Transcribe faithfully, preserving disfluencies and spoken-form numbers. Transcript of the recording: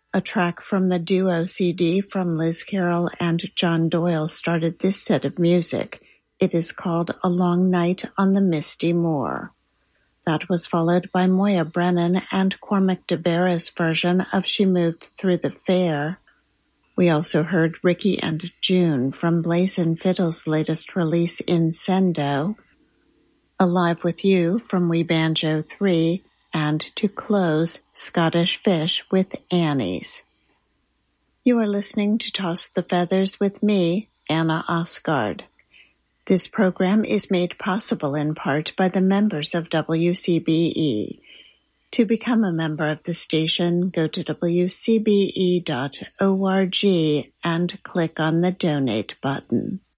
A track from the duo C D from Liz Carroll and John Doyle started this set of music. It is called A Long Night on the Misty Moor. That was followed by Moya Brennan and Cormac DeBarra's version of She Moved Through the Fair. We also heard Ricky and June from Blazin' Fiddle's latest release, Incendo, Alive With You from We Banjo three, and to close, Scottish Fish with Annie's. You are listening to Toss the Feathers with me, Anna Osgard. This program is made possible in part by the members of W C B E. To become a member of the station, go to w c b e dot org and click on the donate button.